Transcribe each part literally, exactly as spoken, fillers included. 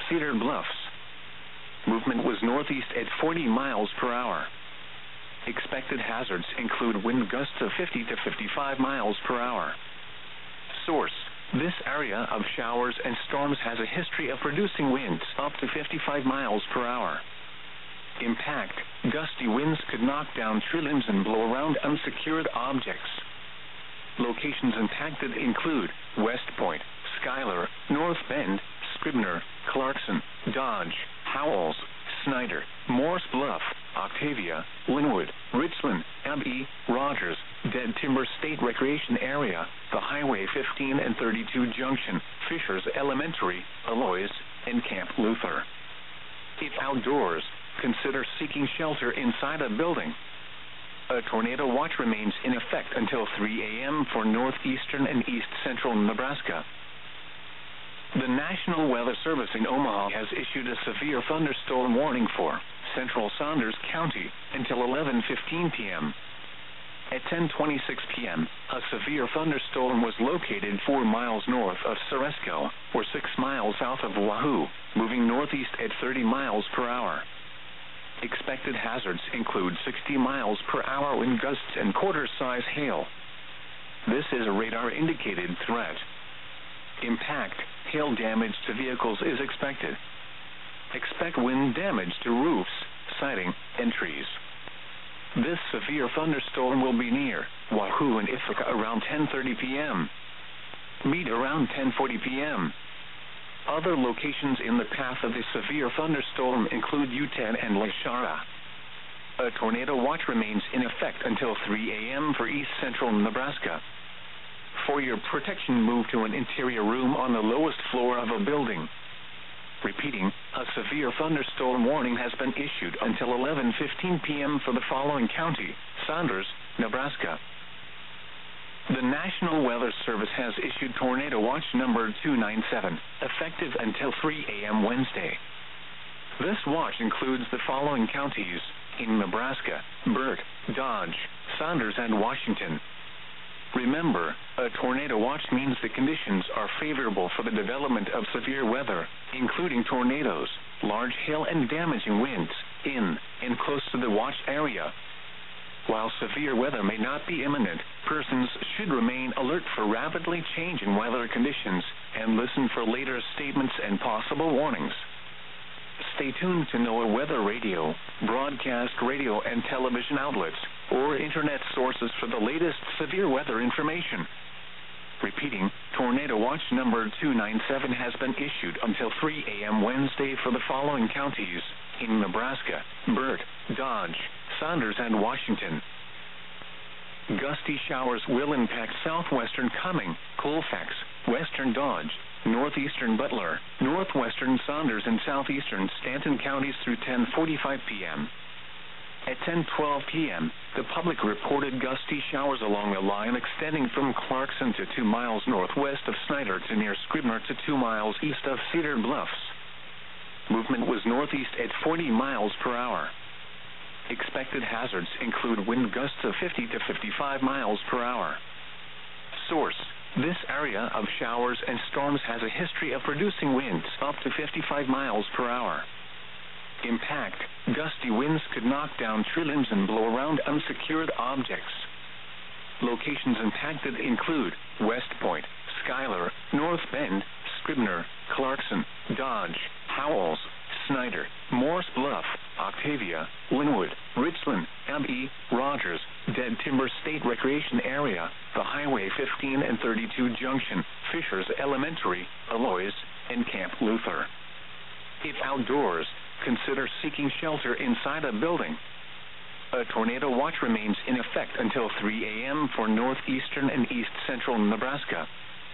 Cedar Bluffs. Movement was northeast at forty miles per hour. Expected hazards include wind gusts of fifty to fifty-five miles per hour. Source: this area of showers and storms has a history of producing winds up to fifty-five miles per hour. Impact: gusty winds could knock down tree limbs and blow around unsecured objects. Locations impacted include West Point, Schuyler, North Bend, Scribner, Clarkson, Dodge, Howells, Snyder, Morse Bluff, Octavia, Linwood, Richland, Abbey, Rogers, Dead Timber State Recreation Area, the Highway fifteen and thirty-two Junction, Fishers Elementary, Aloys, and Camp Luther. If outdoors, consider seeking shelter inside a building. A tornado watch remains in effect until three a m for northeastern and east-central Nebraska. The National Weather Service in Omaha has issued a severe thunderstorm warning for central Saunders County until eleven fifteen p m At ten twenty-six p m, a severe thunderstorm was located four miles north of Ceresco, or six miles south of Wahoo, moving northeast at thirty miles per hour. Expected hazards include sixty miles per hour wind gusts and quarter-size hail. This is a radar-indicated threat. Impact: hail damage to vehicles is expected. Expect wind damage to roofs, siding, and trees. This severe thunderstorm will be near Wahoo and Ithaca around ten thirty p m Meet around ten forty p m Other locations in the path of the severe thunderstorm include Utan and Lashara. A tornado watch remains in effect until three a m for east-central Nebraska. For your protection, move to an interior room on the lowest floor of a building. Repeating, a severe thunderstorm warning has been issued until eleven fifteen p m for the following county: Saunders, Nebraska. The National Weather Service has issued Tornado Watch number two nine seven, effective until three a m Wednesday. This watch includes the following counties in Nebraska: Burt, Dodge, Saunders, and Washington. Remember, a tornado watch means the conditions are favorable for the development of severe weather, including tornadoes, large hail, and damaging winds, in and close to the watch area. While severe weather may not be imminent, persons should remain alert for rapidly changing weather conditions and listen for later statements and possible warnings. Stay tuned to NOAA Weather Radio, broadcast radio and television outlets, or internet sources for the latest severe weather information. Repeating, Tornado Watch number two nine seven has been issued until three a m Wednesday for the following counties in Nebraska: Burt, Dodge, Saunders, and Washington. Gusty showers will impact southwestern Cumming, Colfax, western Dodge, northeastern Butler, northwestern Saunders, and southeastern Stanton counties through ten forty-five p m At ten twelve p m, the public reported gusty showers along a line extending from Clarkson to two miles northwest of Snyder to near Scribner to two miles east of Cedar Bluffs. Movement was northeast at forty miles per hour. Expected hazards include wind gusts of fifty to fifty-five miles per hour. Source: this area of showers and storms has a history of producing winds up to fifty-five miles per hour. Impact: gusty winds could knock down tree limbs and blow around unsecured objects. Locations impacted include West Point, Schuyler, North Bend, Scribner, Clarkson, Dodge, Howells, Snyder, Morse Bluff, Octavia, Linwood, Richland, Abbey, Rogers, Dead Timber State Recreation Area, the Highway fifteen and thirty-two Junction, Fishers Elementary, Aloys, and Camp Luther. If outdoors, consider seeking shelter inside a building. A tornado watch remains in effect until three a m for northeastern and east-central Nebraska.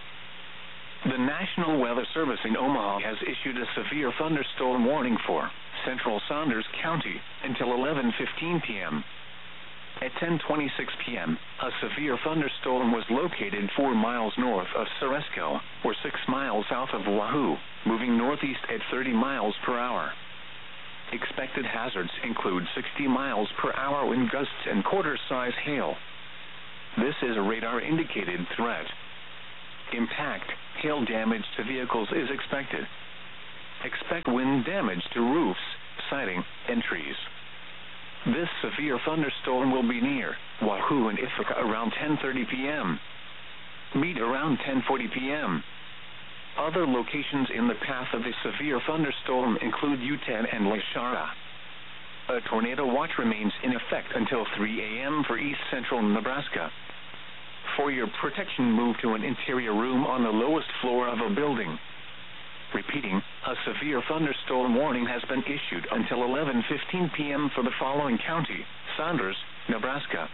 The National Weather Service in Omaha has issued a severe thunderstorm warning for central Saunders County until eleven fifteen p m At ten twenty-six p m, a severe thunderstorm was located four miles north of Ceresco, or six miles south of Wahoo, moving northeast at thirty miles per hour. Expected hazards include sixty miles per hour wind gusts and quarter-size hail. This is a radar-indicated threat. Impact: hail damage to vehicles is expected. Expect wind damage to roofs, siding, and trees. This severe thunderstorm will be near Wahoo and Ithaca around ten thirty p.m. Meet around ten forty p.m. Other locations in the path of the severe thunderstorm include Utan and Lashara. A tornado watch remains in effect until three a.m. for east central Nebraska. For your protection, move to an interior room on the lowest floor of a building. Repeating, a severe thunderstorm warning has been issued until eleven fifteen p.m. for the following county: Saunders, Nebraska.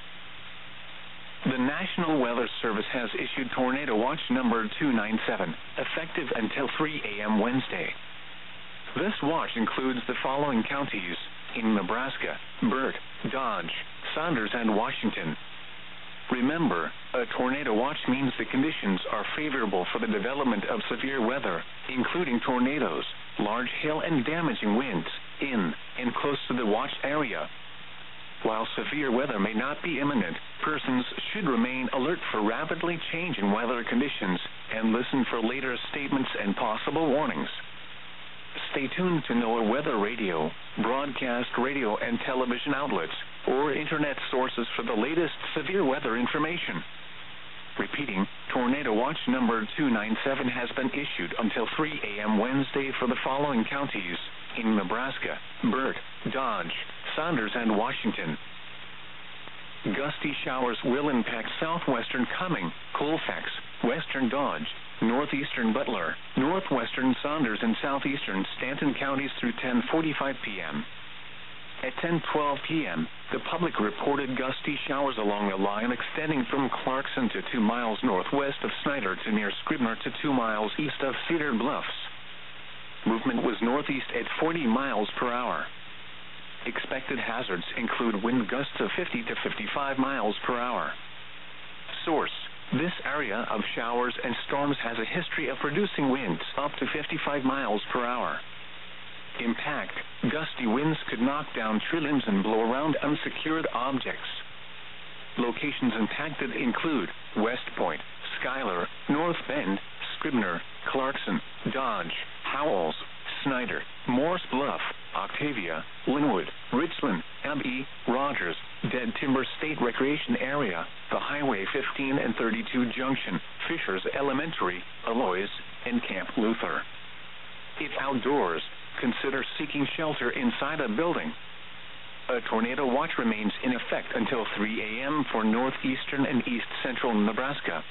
The National Weather Service has issued Tornado Watch number two nine seven, effective until three a.m. Wednesday. This watch includes the following counties in Nebraska: Burt, Dodge, Saunders, and Washington. Remember, a tornado watch means the conditions are favorable for the development of severe weather, including tornadoes, large hail, and damaging winds, in and close to the watch area. While severe weather may not be imminent, persons should remain alert for rapidly changing weather conditions and listen for later statements and possible warnings. Stay tuned to NOAA Weather Radio, broadcast radio and television outlets, or internet sources for the latest severe weather information. Repeating, Tornado Watch number two nine seven has been issued until three a.m. Wednesday for the following counties in Nebraska: Burt, Dodge, Saunders, and Washington. Gusty showers will impact southwestern Cumming, Colfax, western Dodge, northeastern Butler, northwestern Saunders, and southeastern Stanton counties through ten forty-five p.m. At ten twelve p.m., the public reported gusty showers along the line extending from Clarkson to two miles northwest of Snyder to near Scribner to two miles east of Cedar Bluffs. Movement was northeast at forty miles per hour. Expected hazards include wind gusts of fifty to fifty-five miles per hour. Source: this area of showers and storms has a history of producing winds up to fifty-five miles per hour. Impact: gusty winds could knock down tree limbs and blow around unsecured objects. Locations impacted include West Point, Schuyler, North Bend, Scribner, Clarkson, Dodge, Howells, Snyder, Morse Bluff, Octavia, Linwood, Richland, Abbey, Rogers, Dead Timber State Recreation Area, the Highway fifteen and thirty-two Junction, Fishers Elementary, Aloys, and Camp Luther. If outdoors, consider seeking shelter inside a building. A tornado watch remains in effect until three a.m. for northeastern and east central Nebraska.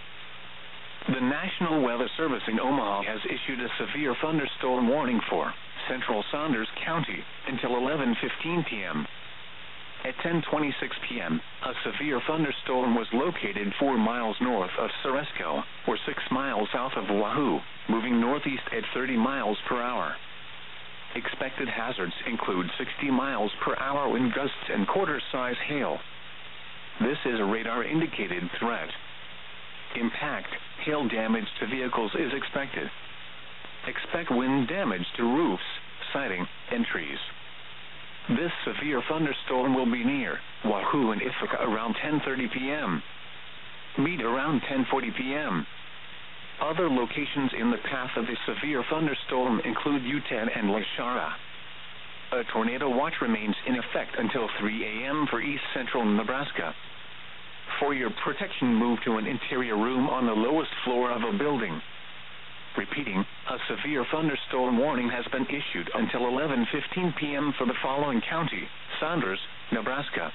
The National Weather Service in Omaha has issued a severe thunderstorm warning for central Saunders County until eleven fifteen p.m. At ten twenty-six p.m., a severe thunderstorm was located four miles north of Ceresco, or six miles south of Wahoo, moving northeast at thirty miles per hour. Expected hazards include sixty miles per hour wind gusts and quarter-size hail. This is a radar-indicated threat. Impact: hail damage to vehicles is expected. Expect wind damage to roofs, siding, and trees. This severe thunderstorm will be near Wahoo and Ithaca around ten thirty p.m. Meet around ten forty p.m. Other locations in the path of the severe thunderstorm include Utan and Lashara. A tornado watch remains in effect until three a.m. for east central Nebraska. For your protection, move to an interior room on the lowest floor of a building. Repeating, a severe thunderstorm warning has been issued until eleven fifteen p.m. for the following county: Saunders, Nebraska.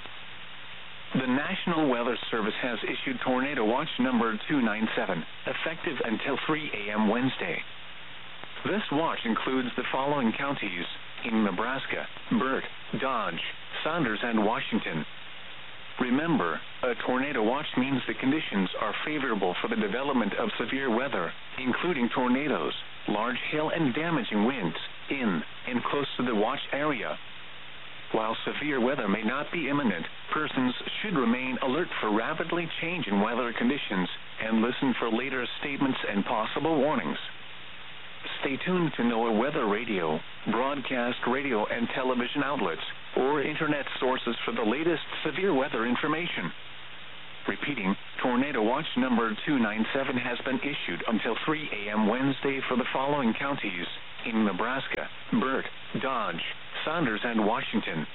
The National Weather Service has issued Tornado Watch number two nine seven, effective until three a.m. Wednesday. This watch includes the following counties in Nebraska: Burt, Dodge, Saunders, and Washington. Remember, a tornado watch means the conditions are favorable for the development of severe weather, including tornadoes, large hail, and damaging winds, in and close to the watch area. While severe weather may not be imminent, persons should remain alert for rapidly changing weather conditions and listen for later statements and possible warnings. Stay tuned to NOAA Weather Radio, broadcast radio and television outlets, or internet sources for the latest severe weather information. Repeating, Tornado Watch number two nine seven has been issued until three a.m. Wednesday for the following counties in Nebraska, Burt, Dodge, Saunders, and Washington.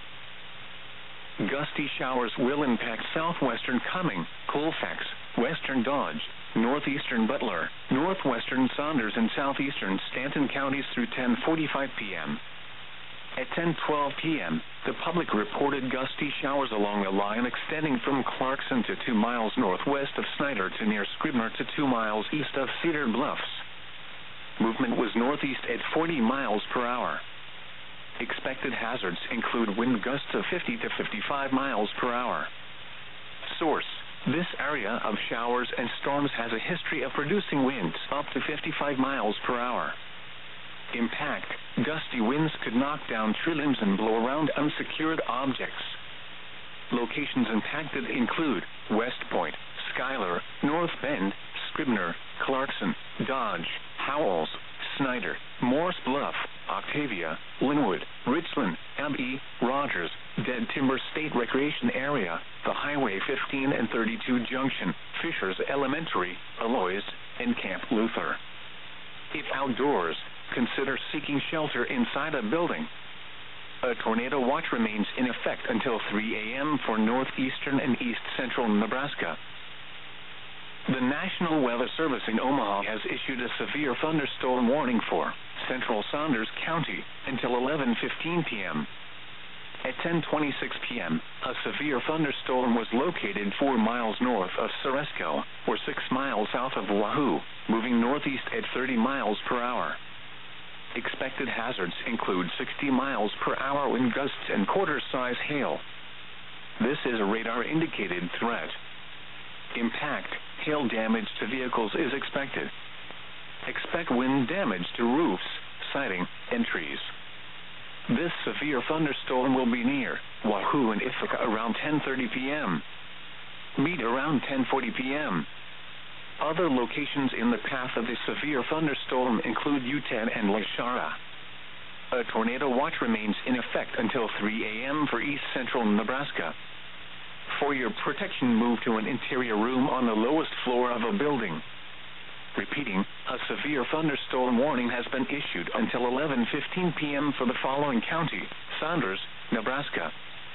Gusty showers will impact southwestern Cumming, Colfax, western Dodge, northeastern Butler, northwestern Saunders, and southeastern Stanton counties through ten forty-five p.m. At ten twelve p.m., the public reported gusty showers along a line extending from Clarkson to two miles northwest of Snyder to near Scribner to two miles east of Cedar Bluffs. Movement was northeast at forty miles per hour. Expected hazards include wind gusts of fifty to fifty-five miles per hour. Source: this area of showers and storms has a history of producing winds up to fifty-five miles per hour. Impact: gusty winds could knock down tree limbs and blow around unsecured objects. Locations impacted include West Point, Schuyler, North Bend, Scribner, Clarkson, Dodge, Howells, Snyder, Morse Bluff, Octavia, Linwood, Richland, Abbey, Rogers, Dead Timber State Recreation Area, the Highway fifteen and thirty-two Junction, Fishers Elementary, Aloys, and Camp Luther. If outdoors, consider seeking shelter inside a building. A tornado watch remains in effect until three a.m. for northeastern and east central Nebraska. The National Weather Service in Omaha has issued a severe thunderstorm warning for central Saunders County until eleven fifteen p.m. At ten twenty-six p.m., a severe thunderstorm was located four miles north of Ceresco, or six miles south of Wahoo, moving northeast at thirty miles per hour. Expected hazards include sixty miles per hour wind gusts and quarter-size hail. This is a radar-indicated threat. Impact: hail damage to vehicles is expected. Expect wind damage to roofs, siding, and trees. This severe thunderstorm will be near Wahoo and Ithaca around ten thirty p.m. Meet around ten forty p.m. Other locations in the path of the severe thunderstorm include Utan and Lashara. A tornado watch remains in effect until three a.m. for east central Nebraska. For your protection, move to an interior room on the lowest floor of a building. Repeating, a severe thunderstorm warning has been issued until eleven fifteen p.m. for the following county: Saunders, Nebraska.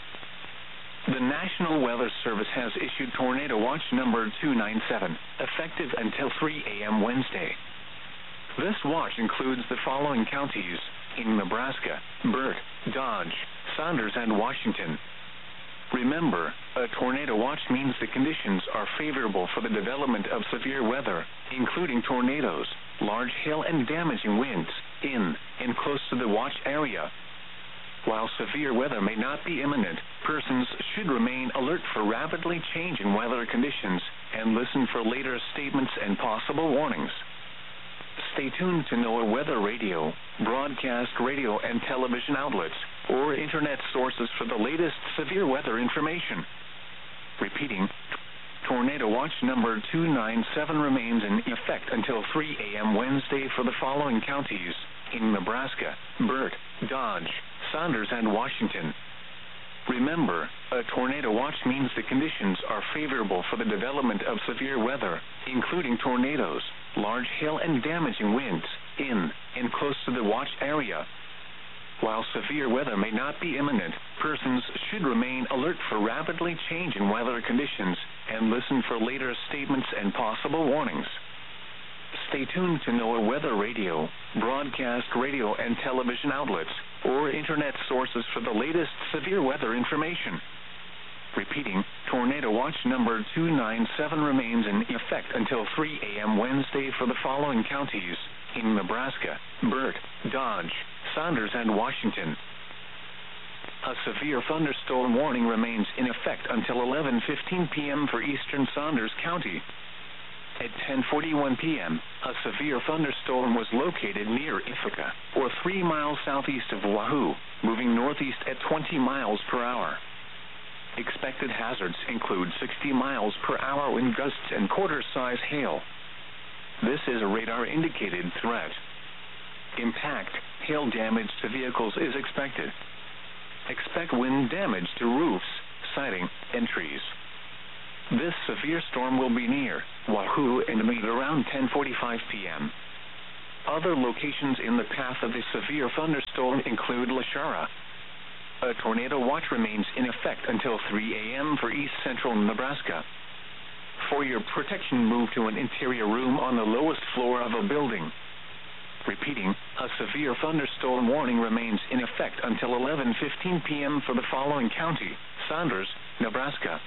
The National Weather Service has issued Tornado Watch number two nine seven, effective until three a.m. Wednesday. This watch includes the following counties in Nebraska: Burt, Dodge, Saunders, and Washington. Remember, a tornado watch means the conditions are favorable for the development of severe weather, including tornadoes, large hail, and damaging winds, in and close to the watch area. While severe weather may not be imminent, persons should remain alert for rapidly changing weather conditions and listen for later statements and possible warnings. Stay tuned to NOAA Weather Radio, broadcast radio and television outlets, or internet sources for the latest severe weather information. Repeating, Tornado Watch number two nine seven remains in effect until three a.m. Wednesday for the following counties in Nebraska: Burt, Dodge, Saunders, and Washington. Remember, a tornado watch means the conditions are favorable for the development of severe weather, including tornadoes, large hail, and damaging winds, in and close to the watch area. While severe weather may not be imminent, persons should remain alert for rapidly changing weather conditions and listen for later statements and possible warnings. Stay tuned to NOAA Weather Radio, broadcast radio and television outlets, or internet sources for the latest severe weather information. Repeating, Tornado Watch number two nine seven remains in effect until three a.m. Wednesday for the following counties in Nebraska: Burt, Dodge, Saunders, and Washington. A severe thunderstorm warning remains in effect until eleven fifteen p.m. for eastern Saunders County. At ten forty-one p.m., a severe thunderstorm was located near Ithaca, or three miles southeast of Wahoo, moving northeast at twenty miles per hour. Expected hazards include sixty miles per hour wind gusts and quarter-size hail. This is a radar-indicated threat. Impact: hail damage to vehicles is expected. Expect wind damage to roofs, siding, and trees. This severe storm will be near Wahoo and meet around ten forty-five p.m. Other locations in the path of the severe thunderstorm include Lashara. A tornado watch remains in effect until three A M for east central Nebraska. For your protection, move to an interior room on the lowest floor of a building. Repeating, a severe thunderstorm warning remains in effect until eleven fifteen P M for the following county: Saunders, Nebraska.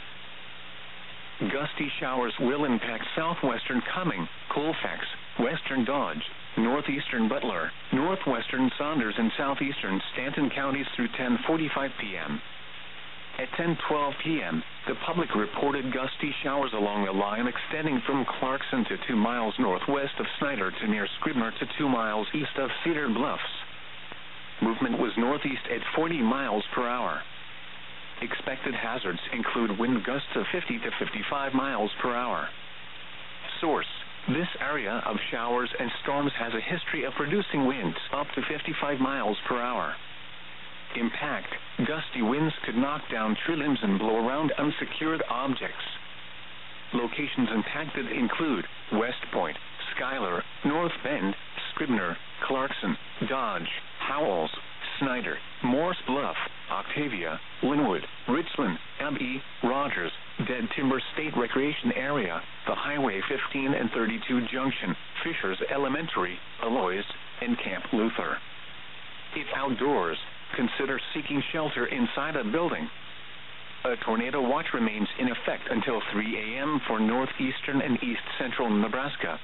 Gusty showers will impact southwestern Cumming, Colfax, western Dodge, northeastern Butler, northwestern Saunders, and southeastern Stanton counties through ten forty-five P M At ten twelve P M, the public reported gusty showers along the line extending from Clarkson to two miles northwest of Snyder to near Scribner to two miles east of Cedar Bluffs. Movement was northeast at forty miles per hour. Expected hazards include wind gusts of fifty to fifty-five miles per hour. Source: this area of showers and storms has a history of producing winds up to fifty-five miles per hour. Impact: gusty winds could knock down tree limbs and blow around unsecured objects. Locations impacted include West Point, Schuyler, North Bend, Scribner, Clarkson, Dodge, Howells, Snyder, Morse Bluff, Octavia, Linwood, Richland, Abbey, Rogers, Dead Timber State Recreation Area, the Highway fifteen and thirty-two junction, Fishers Elementary, Aloys, and Camp Luther. If outdoors, consider seeking shelter inside a building. A tornado watch remains in effect until three A M for northeastern and east central Nebraska.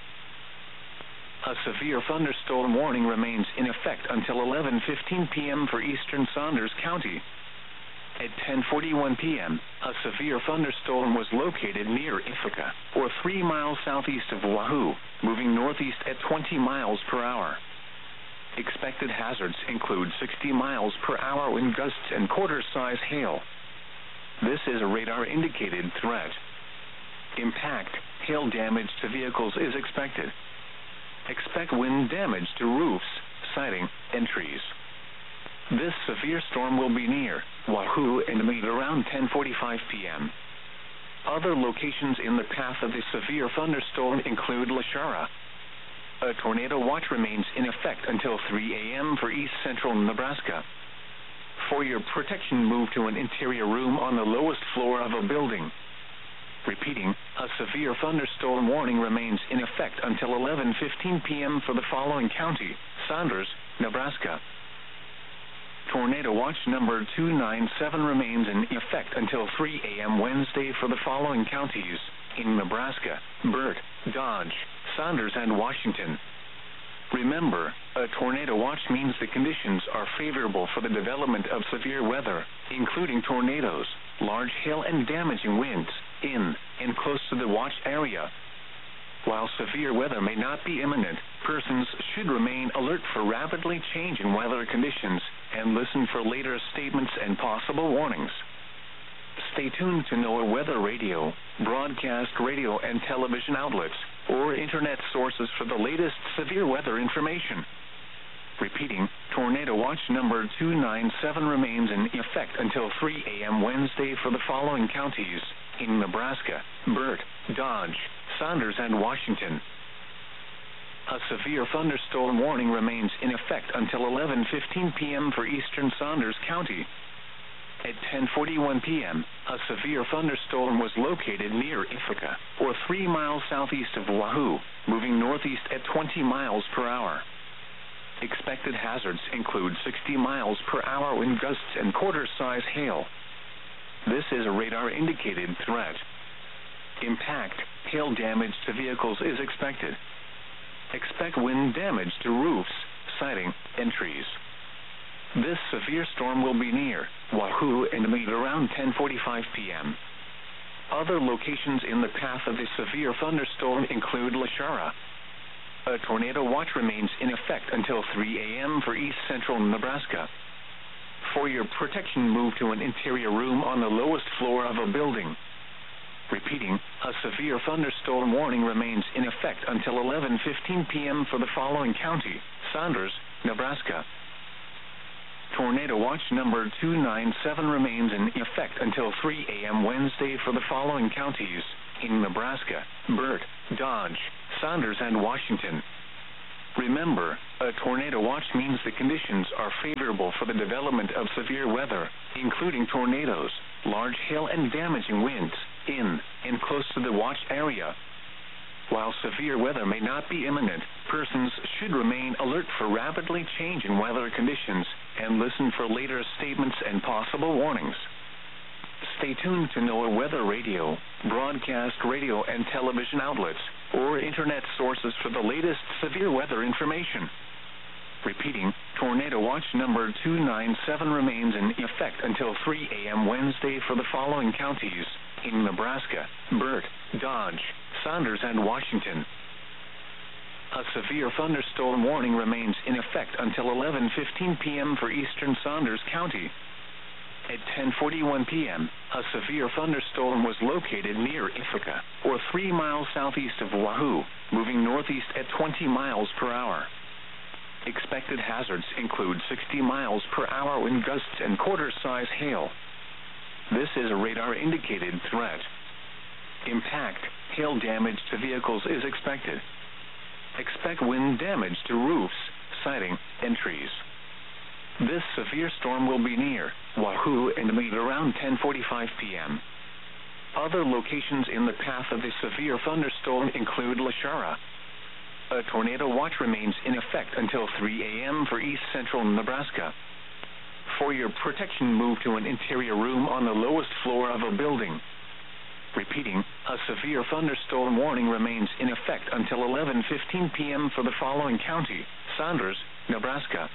A severe thunderstorm warning remains in effect until eleven fifteen P M for eastern Saunders County. At ten forty-one P M, a severe thunderstorm was located near Ithaca, or three miles southeast of Wahoo, moving northeast at twenty miles per hour. Expected hazards include sixty miles per hour wind gusts and quarter-size hail. This is a radar-indicated threat. Impact: hail damage to vehicles is expected. Expect wind damage to roofs, siding, and trees. This severe storm will be near Wahoo and Meade around ten forty-five P M Other locations in the path of the severe thunderstorm include Lashara. A tornado watch remains in effect until three A M for east central Nebraska. For your protection, move to an interior room on the lowest floor of a building. Repeating, a severe thunderstorm warning remains in effect until eleven fifteen P M for the following county: Saunders, Nebraska. Tornado watch number two nine seven remains in effect until three A M Wednesday for the following counties in Nebraska: Burt, Dodge, Saunders, and Washington. Remember, a tornado watch means the conditions are favorable for the development of severe weather, including tornadoes, large hail, and damaging winds, in and close to the watch area. While severe weather may not be imminent, persons should remain alert for rapidly changing weather conditions and listen for later statements and possible warnings. Stay tuned to NOAA Weather Radio, broadcast radio and television outlets, or internet sources for the latest severe weather information. Repeating, tornado watch number two nine seven remains in effect until three A M Wednesday for the following counties in Nebraska: Burt, Dodge, Saunders, and Washington. A severe thunderstorm warning remains in effect until eleven fifteen P M for eastern Saunders County. At ten forty-one P M, a severe thunderstorm was located near Ithaca, or three miles southeast of Wahoo, moving northeast at twenty miles per hour. Expected hazards include sixty miles per hour wind gusts and quarter-size hail. This is a radar-indicated threat. Impact: hail damage to vehicles is expected. Expect wind damage to roofs, siding, and trees. This severe storm will be near Wahoo and Meade around ten forty-five P M Other locations in the path of the severe thunderstorm include Lashara. A tornado watch remains in effect until three A M for east central Nebraska. For your protection, move to an interior room on the lowest floor of a building. Repeating, a severe thunderstorm warning remains in effect until eleven fifteen P M for the following county: Saunders, Nebraska. Tornado watch number two nine seven remains in effect until three A M Wednesday for the following counties in Nebraska: Burt, Dodge, Saunders, and Washington. Remember, a tornado watch means the conditions are favorable for the development of severe weather, including tornadoes, large hail and damaging winds, in and close to the watch area. While severe weather may not be imminent, persons should remain alert for rapidly changing weather conditions and listen for later statements and possible warnings. Stay tuned to NOAA Weather Radio, broadcast radio and television outlets, or internet sources for the latest severe weather information. Repeating, Tornado Watch number two nine seven remains in effect until three a.m. Wednesday for the following counties in Nebraska: Burt, Dodge, Saunders, and Washington. A severe thunderstorm warning remains in effect until eleven fifteen p.m. for eastern Saunders County. At ten forty-one p.m., a severe thunderstorm was located near Ithaca, or three miles southeast of Wahoo, moving northeast at twenty miles per hour. Expected hazards include sixty miles per hour wind gusts and quarter-size hail. This is a radar-indicated threat. Impact, hail damage to vehicles is expected. Expect wind damage to roofs, siding, and trees. This severe storm will be near Wahoo and meet around ten forty-five p.m. Other locations in the path of the severe thunderstorm include Lashara. A tornado watch remains in effect until three a.m. for east central Nebraska. For your protection, move to an interior room on the lowest floor of a building. Repeating, a severe thunderstorm warning remains in effect until eleven fifteen p.m. for the following county: Saunders, Nebraska.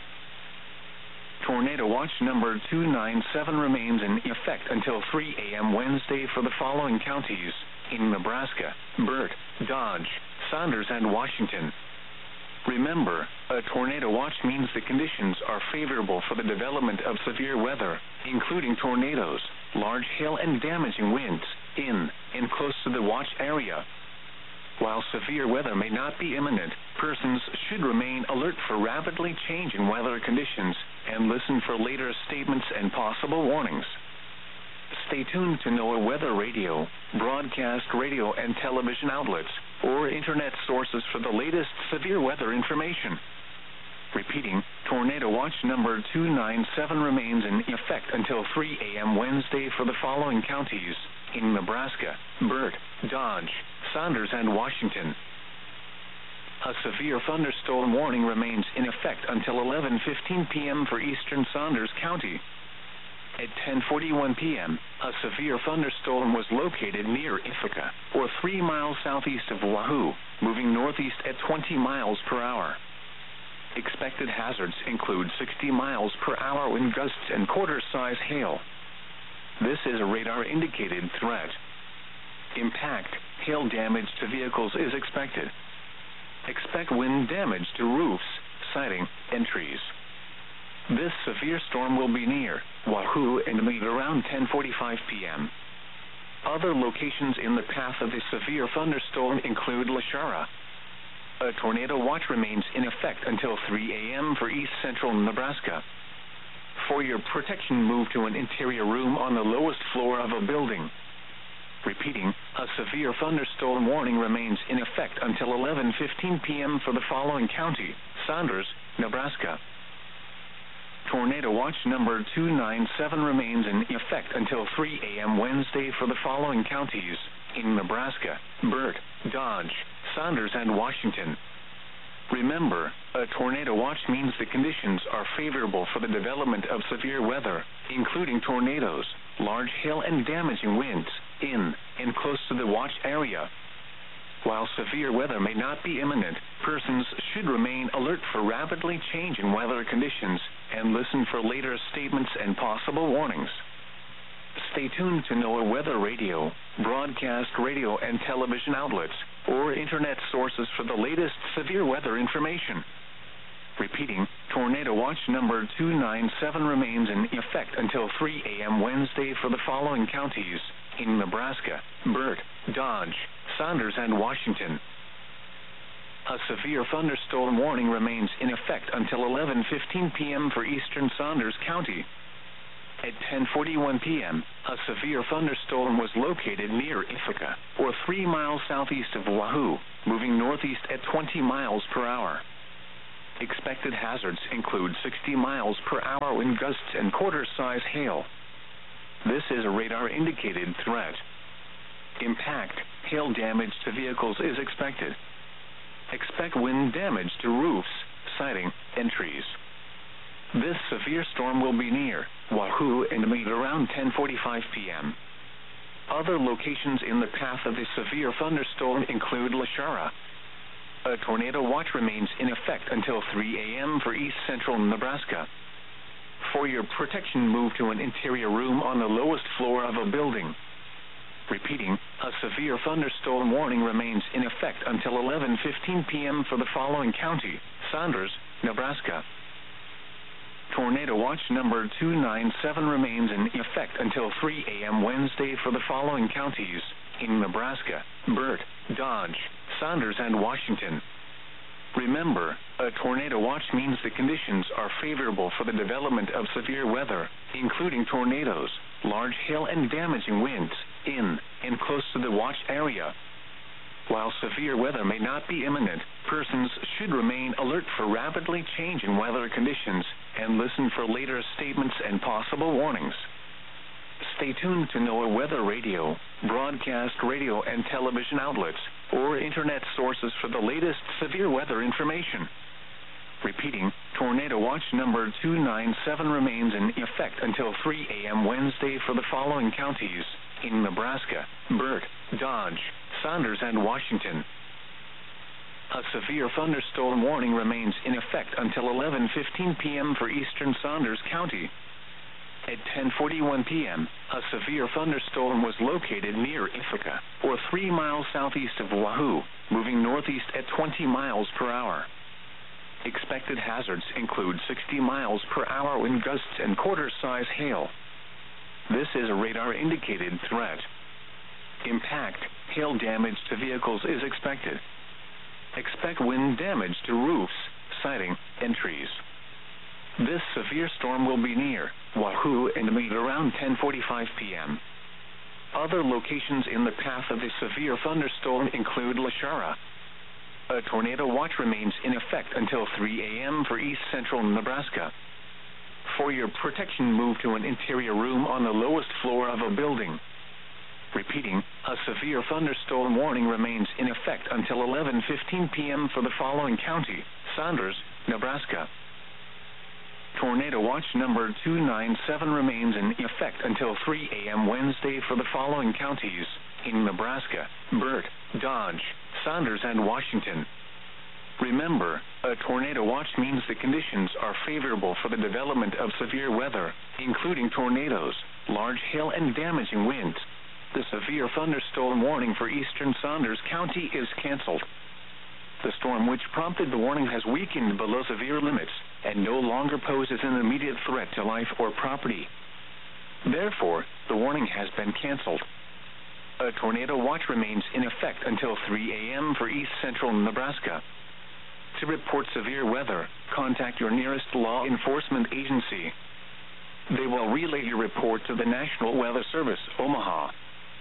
Tornado Watch number two nine seven remains in effect until three a.m. Wednesday for the following counties in Nebraska: Burt, Dodge, Saunders, and Washington. Remember, a tornado watch means the conditions are favorable for the development of severe weather, including tornadoes, large hail, and damaging winds, in and close to the watch area. While severe weather may not be imminent, persons should remain alert for rapidly changing weather conditions and listen for later statements and possible warnings. Stay tuned to NOAA Weather Radio, broadcast radio and television outlets, or internet sources for the latest severe weather information. Repeating, Tornado Watch number two nine seven remains in effect until three a.m. Wednesday for the following counties in Nebraska: Burt, Dodge, Saunders, and Washington. A severe thunderstorm warning remains in effect until eleven fifteen p.m. for eastern Saunders County. At ten forty-one p.m., a severe thunderstorm was located near Ithaca, or three miles southeast of Wahoo, moving northeast at twenty miles per hour. Expected hazards include sixty miles per hour wind gusts and quarter-size hail. This is a radar-indicated threat. Impact, hail damage to vehicles is expected. Expect wind damage to roofs, siding, and trees. This severe storm will be near Wahoo and meet around ten forty-five p.m. Other locations in the path of the severe thunderstorm include Lashara. A tornado watch remains in effect until three a.m. for east central Nebraska. For your protection, move to an interior room on the lowest floor of a building. Repeating, a severe thunderstorm warning remains in effect until eleven fifteen p.m. for the following county: Saunders, Nebraska. Tornado Watch number two nine seven remains in effect until three a.m. Wednesday for the following counties in Nebraska: Burt, Dodge, Saunders, and Washington. Remember, a tornado watch means the conditions are favorable for the development of severe weather, including tornadoes, large hail, and damaging winds, in and close to the watch area. While severe weather may not be imminent, persons should remain alert for rapidly changing weather conditions and listen for later statements and possible warnings. Stay tuned to NOAA Weather Radio, broadcast radio and television outlets, or internet sources for the latest severe weather information. Repeating, Tornado Watch number two nine seven remains in effect until three a.m. Wednesday for the following counties in Nebraska: Burt, Dodge, Saunders, and Washington. A severe thunderstorm warning remains in effect until eleven fifteen p.m. for eastern Saunders County. At ten forty-one p.m., a severe thunderstorm was located near Ithaca, or three miles southeast of Wahoo, moving northeast at twenty miles per hour. Expected hazards include sixty miles per hour wind gusts and quarter-size hail. This is a radar-indicated threat. Impact, hail damage to vehicles is expected. Expect wind damage to roofs, siding, and trees. This severe storm will be near Wahoo and Maine around ten forty-five p m Other locations in the path of the severe thunderstorm include Lashara. A tornado watch remains in effect until three a m for east central Nebraska. For your protection, move to an interior room on the lowest floor of a building. Repeating, a severe thunderstorm warning remains in effect until eleven fifteen p m for the following county: Saunders, Nebraska. Tornado watch number two nine seven remains in effect until three a m Wednesday for the following counties in Nebraska: Burt, Dodge, Saunders, and Washington. Remember, a tornado watch means the conditions are favorable for the development of severe weather, including tornadoes, large hail, and damaging winds in and close to the watch area. While severe weather may not be imminent, persons should remain alert for rapidly changing weather conditions and listen for later statements and possible warnings. Stay tuned to NOAA Weather Radio, broadcast radio and television outlets, or internet sources for the latest severe weather information. Repeating, tornado watch number two nine seven remains in effect until three a m Wednesday for the following counties in Nebraska: Burt, Dodge, Saunders, and Washington. A severe thunderstorm warning remains in effect until eleven fifteen p m for eastern Saunders County. At ten forty-one p m, a severe thunderstorm was located near Ithaca, or three miles southeast of Wahoo, moving northeast at twenty miles per hour. Expected hazards include sixty miles per hour wind gusts and quarter-size hail. This is a radar-indicated threat. Impact, hail damage to vehicles is expected. Expect wind damage to roofs, siding, and trees. This severe storm will be near Wahoo and Maine around ten forty-five p m Other locations in the path of the severe thunderstorm include Lashara. A tornado watch remains in effect until three a m for east central Nebraska. For your protection, move to an interior room on the lowest floor of a building. Repeating, a severe thunderstorm warning remains in effect until eleven fifteen p m for the following county: Saunders, Nebraska. Tornado watch number two nine seven remains in effect until three a m Wednesday for the following counties in Nebraska: Burt, Dodge, Saunders, and Washington. Remember, a tornado watch means the conditions are favorable for the development of severe weather, including tornadoes, large hail, and damaging winds. The severe thunderstorm warning for eastern Saunders County is canceled. The storm which prompted the warning has weakened below severe limits and no longer poses an immediate threat to life or property. Therefore, the warning has been canceled. A tornado watch remains in effect until three a m for east central Nebraska. To report severe weather, contact your nearest law enforcement agency. They will relay your report to the National Weather Service, Omaha.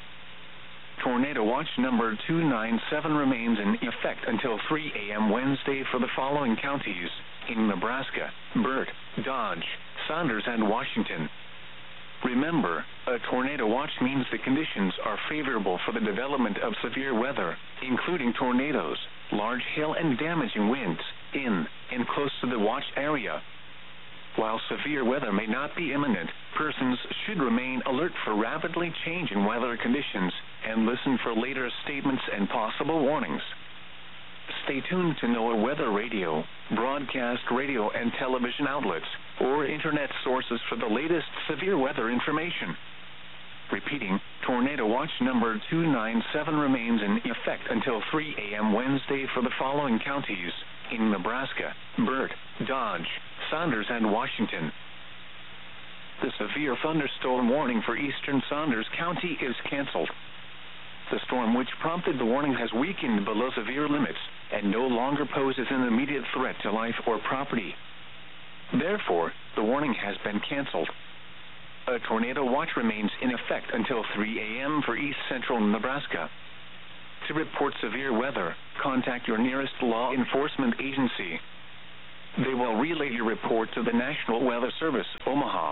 Tornado watch number two nine seven remains in effect until three a m Wednesday for the following counties in Nebraska: Burt, Dodge, Saunders, and Washington. Remember, a tornado watch means the conditions are favorable for the development of severe weather, including tornadoes, large hail, and damaging winds in and close to the watch area. While severe weather may not be imminent, persons should remain alert for rapidly changing weather conditions and listen for later statements and possible warnings. Stay tuned to NOAA Weather Radio, broadcast radio and television outlets, or internet sources for the latest severe weather information. Repeating, tornado watch number two nine seven remains in effect until three a m Wednesday for the following counties in Nebraska: Burt, Dodge, Saunders, and Washington. The severe thunderstorm warning for eastern Saunders County is canceled. The storm which prompted the warning has weakened below severe limits and no longer poses an immediate threat to life or property. Therefore, the warning has been canceled. A tornado watch remains in effect until three a m for east central Nebraska. To report severe weather, contact your nearest law enforcement agency. They will relay your report to the National Weather Service, Omaha.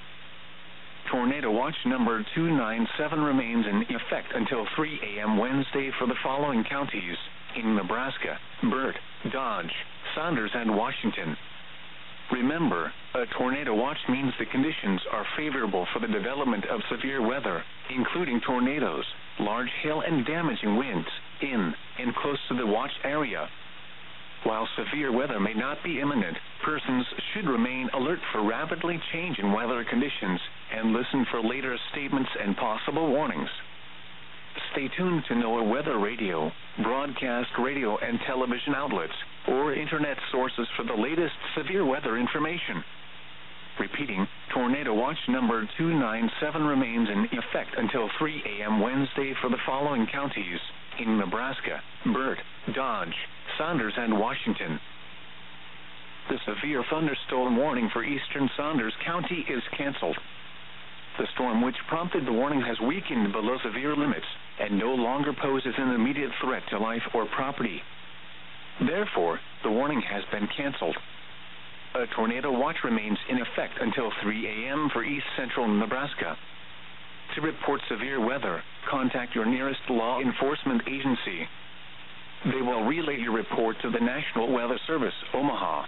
Tornado Watch number two nine seven remains in effect until three a m Wednesday for the following counties in Nebraska: Burt, Dodge, Saunders, and Washington. Remember, a tornado watch means the conditions are favorable for the development of severe weather, including tornadoes, large hail, and damaging winds in and close to the watch area. While severe weather may not be imminent, persons should remain alert for rapidly changing weather conditions and listen for later statements and possible warnings. Stay tuned to NOAA Weather Radio, broadcast radio and television outlets, or internet sources for the latest severe weather information. Repeating, Tornado Watch number two nine seven remains in effect until three a m Wednesday for the following counties in Nebraska: Burt, Dodge, Saunders, and Washington. The severe thunderstorm warning for eastern Saunders County is canceled. The storm which prompted the warning has weakened below severe limits and no longer poses an immediate threat to life or property. Therefore, the warning has been canceled. A tornado watch remains in effect until three a m for east central Nebraska. To report severe weather, contact your nearest law enforcement agency. They will relay your report to the National Weather Service, Omaha.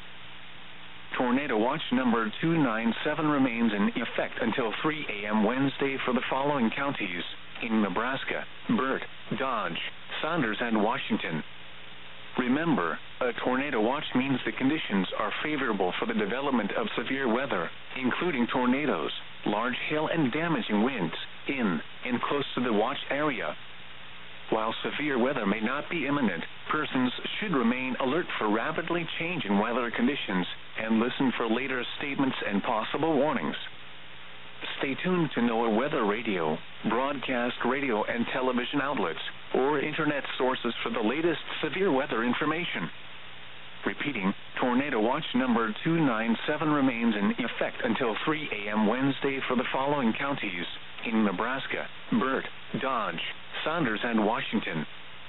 Tornado Watch number two nine seven remains in effect until three a m Wednesday for the following counties in Nebraska: Burt, Dodge, Saunders, and Washington. Remember, a tornado watch means the conditions are favorable for the development of severe weather, including tornadoes, large hail, and damaging winds in and close to the watch area. While severe weather may not be imminent, persons should remain alert for rapidly changing weather conditions and listen for later statements and possible warnings. Stay tuned to NOAA Weather Radio, broadcast radio and television outlets, or internet sources for the latest severe weather information. Repeating, Tornado Watch number two nine seven remains in effect until three a m Wednesday for the following counties in Nebraska: Burt, Dodge, Saunders, and Washington.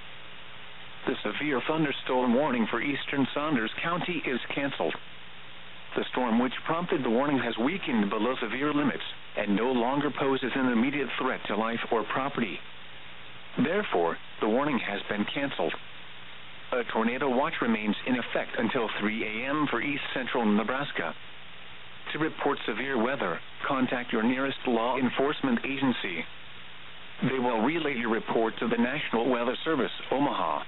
The severe thunderstorm warning for eastern Saunders County is canceled. The storm which prompted the warning has weakened below severe limits and no longer poses an immediate threat to life or property. Therefore, the warning has been canceled. A tornado watch remains in effect until three a m for east central Nebraska. To report severe weather, contact your nearest law enforcement agency. They will relay your report to the National Weather Service, Omaha.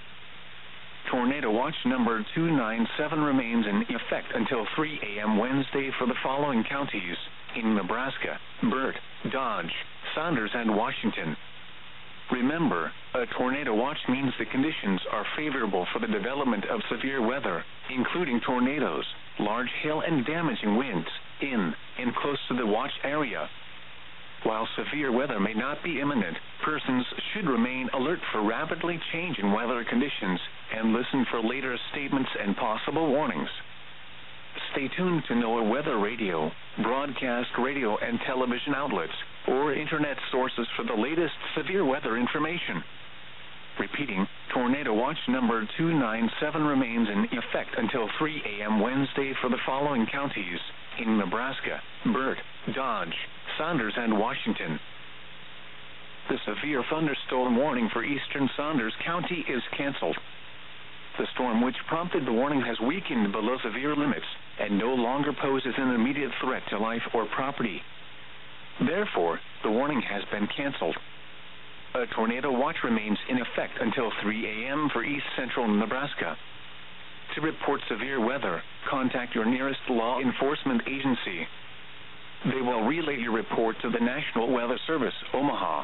Tornado Watch number two nine seven remains in effect until three a m Wednesday for the following counties in Nebraska: Burt, Dodge, Saunders, and Washington. Remember, a tornado watch means the conditions are favorable for the development of severe weather, including tornadoes, large hail, and damaging winds in and close to the watch area. While severe weather may not be imminent, persons should remain alert for rapidly changing weather conditions and listen for later statements and possible warnings. Stay tuned to NOAA Weather Radio, broadcast radio and television outlets, or internet sources for the latest severe weather information. Repeating, Tornado Watch number two nine seven remains in effect until three a m Wednesday for the following counties in Nebraska: Burt, Dodge, Saunders, and Washington. The severe thunderstorm warning for eastern Saunders County is canceled. The storm which prompted the warning has weakened below severe limits and no longer poses an immediate threat to life or property. Therefore, the warning has been canceled. A tornado watch remains in effect until three a m for east central Nebraska. To report severe weather, contact your nearest law enforcement agency. They will relay your report to the National Weather Service, Omaha.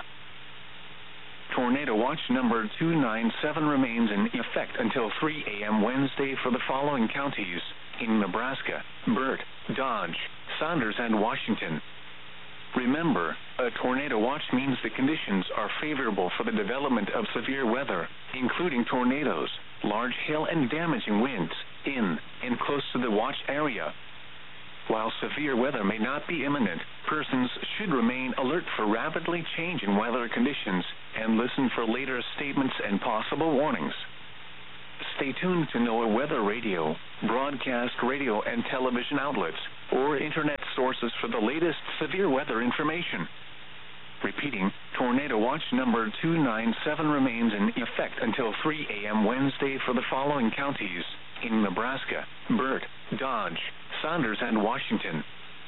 Tornado Watch number two nine seven remains in effect until three a m Wednesday for the following counties in Nebraska: Burt, Dodge, Saunders, and Washington. Remember, a tornado watch means the conditions are favorable for the development of severe weather, including tornadoes, large hail, and damaging winds in and close to the watch area. While severe weather may not be imminent, persons should remain alert for rapidly changing weather conditions and listen for later statements and possible warnings. Stay tuned to NOAA Weather Radio, broadcast radio and television outlets, or internet sources for the latest severe weather information. Repeating, Tornado Watch number two nine seven remains in effect until three a m Wednesday for the following counties in Nebraska: Burt, Dodge, Saunders, and Washington.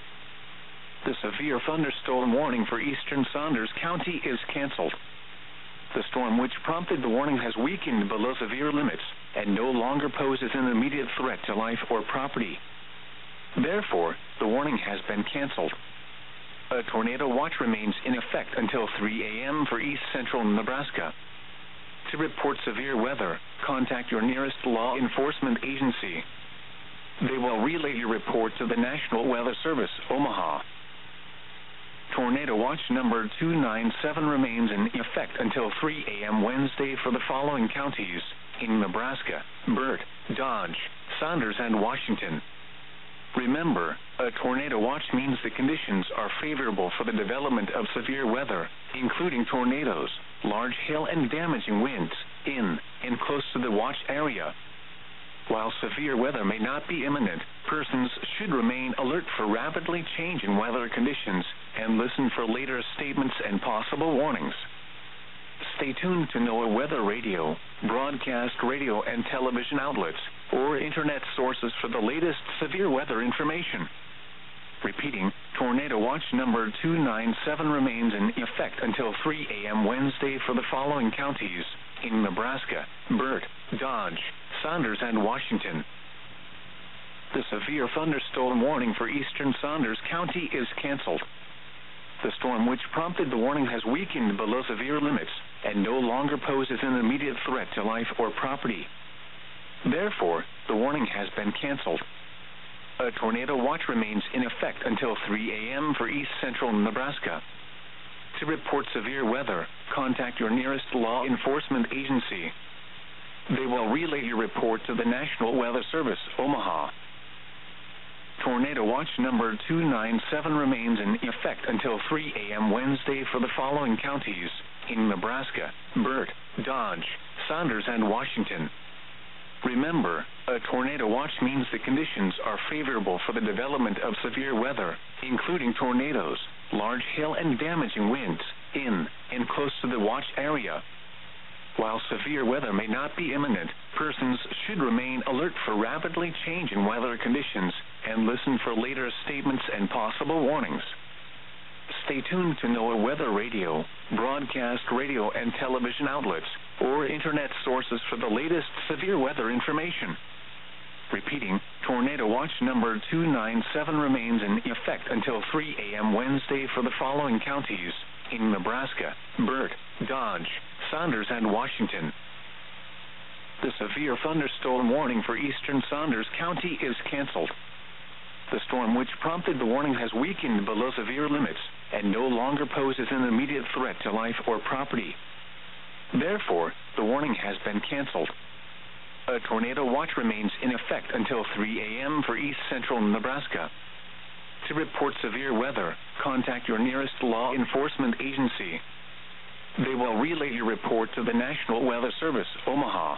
The severe thunderstorm warning for eastern Saunders County is canceled. The storm which prompted the warning has weakened below severe limits and no longer poses an immediate threat to life or property. Therefore, the warning has been canceled. A tornado watch remains in effect until three a m for east central Nebraska. To report severe weather, contact your nearest law enforcement agency. They will relay your report to the National Weather Service, Omaha. Tornado Watch number two nine seven remains in effect until three a m Wednesday for the following counties in Nebraska: Burt, Dodge, Saunders, and Washington. Remember, a tornado watch means the conditions are favorable for the development of severe weather, including tornadoes, large hail, and damaging winds in and close to the watch area. While severe weather may not be imminent, persons should remain alert for rapidly changing weather conditions and listen for later statements and possible warnings. Stay tuned to NOAA Weather Radio, broadcast radio and television outlets, or internet sources for the latest severe weather information. Repeating, Tornado Watch number two nine seven remains in effect until three a m Wednesday for the following counties in Nebraska: Burt, Dodge, Saunders, and Washington. The severe thunderstorm warning for eastern Saunders County is canceled. The storm which prompted the warning has weakened below severe limits and no longer poses an immediate threat to life or property. Therefore, the warning has been canceled. A tornado watch remains in effect until three a m for east central Nebraska. To report severe weather, contact your nearest law enforcement agency. They will relay your report to the National Weather Service, Omaha. Tornado Watch number two nine seven remains in effect until three a m Wednesday for the following counties in Nebraska: Burt, Dodge, Saunders, and Washington. Remember, a tornado watch means the conditions are favorable for the development of severe weather, including tornadoes, large hail, and damaging winds in and close to the watch area. While severe weather may not be imminent, persons should remain alert for rapidly changing weather conditions and listen for later statements and possible warnings. Stay tuned to NOAA Weather Radio, broadcast radio and television outlets, or internet sources for the latest severe weather information. Repeating, Tornado Watch number two nine seven remains in effect until three a m Wednesday for the following counties in Nebraska: Burt, Dodge, Saunders, and Washington. The severe thunderstorm warning for eastern Saunders County is canceled. The storm which prompted the warning has weakened below severe limits and no longer poses an immediate threat to life or property. Therefore, the warning has been canceled. A tornado watch remains in effect until three a m for east central Nebraska. To report severe weather, contact your nearest law enforcement agency. They will relay your report to the National Weather Service, Omaha.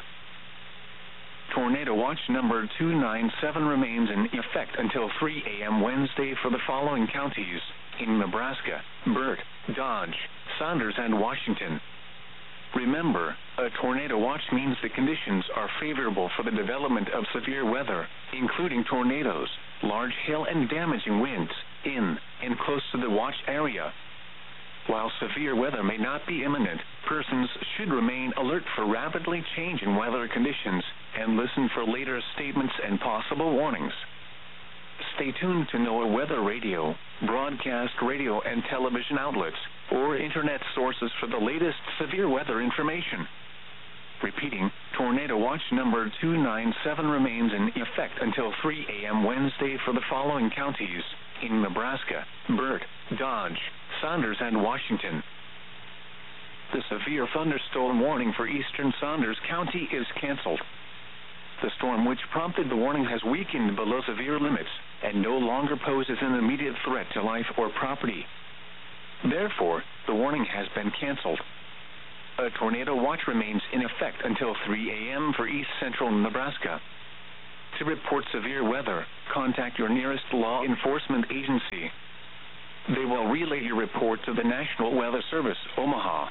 Tornado Watch number two nine seven remains in effect until three a m Wednesday for the following counties in Nebraska: Burt, Dodge, Saunders, and Washington. Remember, a tornado watch means the conditions are favorable for the development of severe weather, including tornadoes, large hail, and damaging winds in and close to the watch area. While severe weather may not be imminent, persons should remain alert for rapidly changing weather conditions and listen for later statements and possible warnings. Stay tuned to NOAA Weather Radio, broadcast radio and television outlets, or internet sources for the latest severe weather information. Repeating, Tornado Watch number two nine seven remains in effect until three a m Wednesday for the following counties in Nebraska: Burt, Dodge, Saunders, and Washington. The severe thunderstorm warning for eastern Saunders County is canceled. The storm which prompted the warning has weakened below severe limits and no longer poses an immediate threat to life or property. Therefore, the warning has been canceled. A tornado watch remains in effect until three a m for east central Nebraska. To report severe weather, contact your nearest law enforcement agency. They will relay your report to the National Weather Service, Omaha.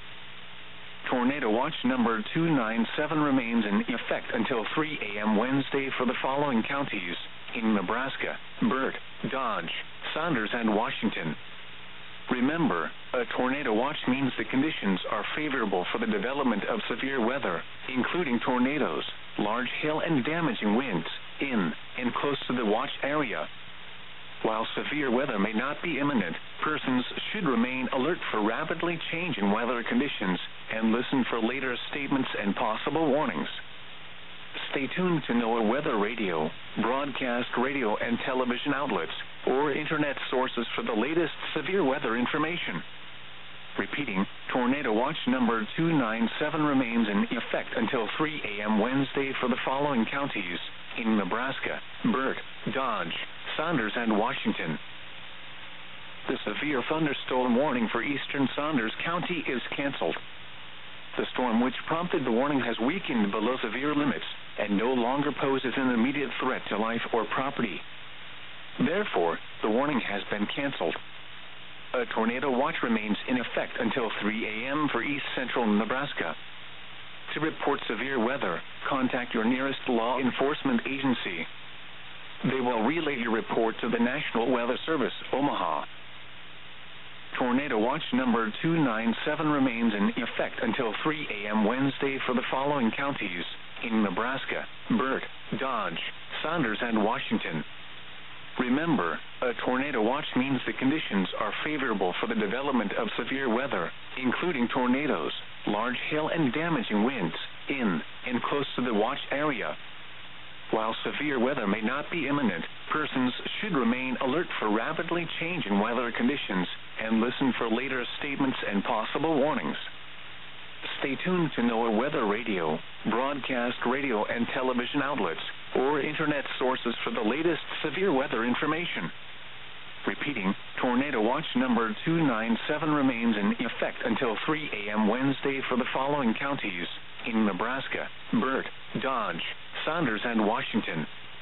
Tornado watch number two nine seven remains in effect until three a m Wednesday for the following counties in Nebraska: Burt, Dodge, Saunders, and Washington. Remember, a tornado watch means the conditions are favorable for the development of severe weather, including tornadoes, large hail, and damaging winds in and close to the watch area. While severe weather may not be imminent, persons should remain alert for rapidly changing weather conditions and listen for later statements and possible warnings. Stay tuned to NOAA Weather Radio, broadcast radio and television outlets, or internet sources for the latest severe weather information. Repeating, tornado watch number two nine seven remains in effect until three a m Wednesday for the following counties in Nebraska: Burt, Dodge, Saunders, and Washington. The severe thunderstorm warning for eastern Saunders County is canceled. The storm which prompted the warning has weakened below severe limits and no longer poses an immediate threat to life or property. Therefore, the warning has been canceled. A tornado watch remains in effect until three a m for east central Nebraska. To report severe weather, contact your nearest law enforcement agency. They will relay your report to the National Weather Service, Omaha. Tornado watch number two nine seven remains in effect until three a m Wednesday for the following counties in Nebraska: Burt, Dodge, Saunders, and Washington. Remember, a tornado watch means the conditions are favorable for the development of severe weather, including tornadoes, large hail, and damaging winds in and close to the watch area. While severe weather may not be imminent, persons should remain alert for rapidly changing weather conditions and listen for later statements and possible warnings. Stay tuned to NOAA Weather Radio, broadcast radio and television outlets, or internet sources for the latest severe weather information. Repeating, tornado watch number two nine seven remains in effect until three a m Wednesday for the following counties in Nebraska: Burt, Dodge, Saunders, and Washington.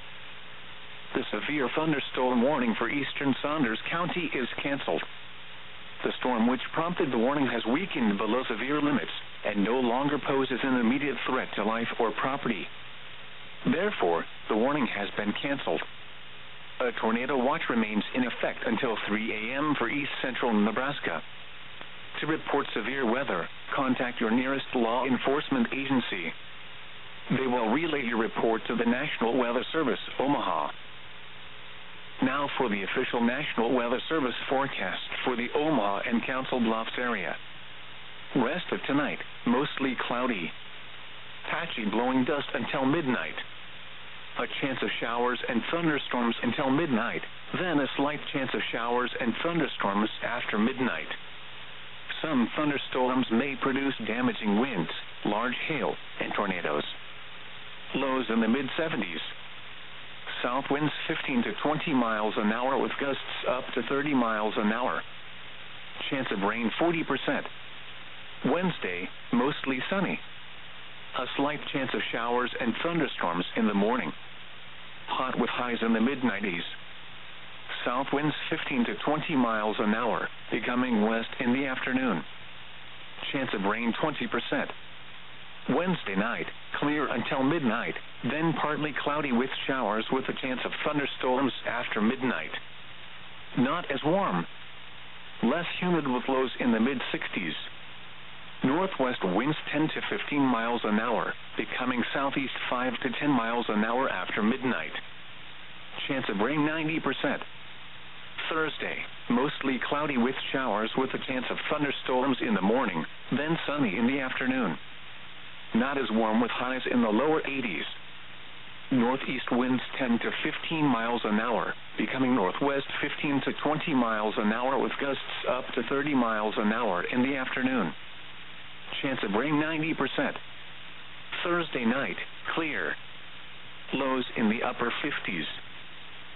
The severe thunderstorm warning for eastern Saunders County is canceled. The storm which prompted the warning has weakened below severe limits and no longer poses an immediate threat to life or property. Therefore, the warning has been canceled. A tornado watch remains in effect until three a m for east central Nebraska. To report severe weather, contact your nearest law enforcement agency. They will relay your report to the National Weather Service, Omaha. Now for the official National Weather Service forecast for the Omaha and Council Bluffs area. Rest of tonight, mostly cloudy. Patchy blowing dust until midnight. A chance of showers and thunderstorms until midnight, then a slight chance of showers and thunderstorms after midnight. Some thunderstorms may produce damaging winds, large hail, and tornadoes. Lows in the mid seventies. South winds fifteen to twenty miles an hour with gusts up to thirty miles an hour. Chance of rain forty percent. Wednesday, mostly sunny. A slight chance of showers and thunderstorms in the morning. Hot with highs in the mid nineties. South winds fifteen to twenty miles an hour, becoming west in the afternoon. Chance of rain twenty percent. Wednesday night, clear until midnight, then partly cloudy with showers with a chance of thunderstorms after midnight. Not as warm. Less humid with lows in the mid sixties. Northwest winds ten to fifteen miles an hour, becoming southeast five to ten miles an hour after midnight. Chance of rain ninety percent. Thursday, mostly cloudy with showers with a chance of thunderstorms in the morning, then sunny in the afternoon. Not as warm with highs in the lower eighties. Northeast winds ten to fifteen miles an hour, becoming northwest fifteen to twenty miles an hour with gusts up to thirty miles an hour in the afternoon. Chance of rain ninety percent. Thursday night, clear. Lows in the upper fifties.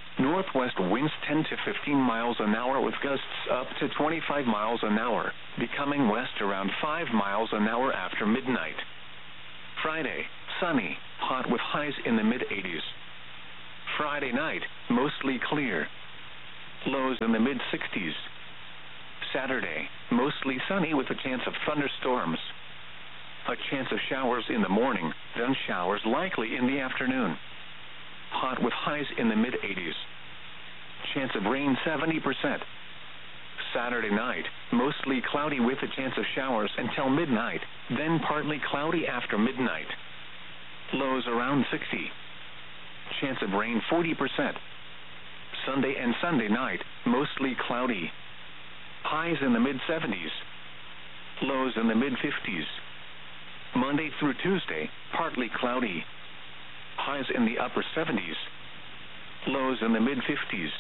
Northwest winds ten to fifteen miles an hour with gusts up to twenty-five miles an hour, becoming west around five miles an hour after midnight. Friday, sunny, hot with highs in the mid eighties. Friday night, mostly clear. Lows in the mid sixties. Saturday, mostly sunny with a chance of thunderstorms. A chance of showers in the morning, then showers likely in the afternoon. Hot with highs in the mid eighties. Chance of rain seventy percent. Saturday night, mostly cloudy with a chance of showers until midnight, then partly cloudy after midnight. Lows around sixty. Chance of rain forty percent. Sunday and Sunday night, mostly cloudy. Highs in the mid seventies. Lows in the mid fifties. Monday through Tuesday, partly cloudy. Highs in the upper seventies. Lows in the mid fifties.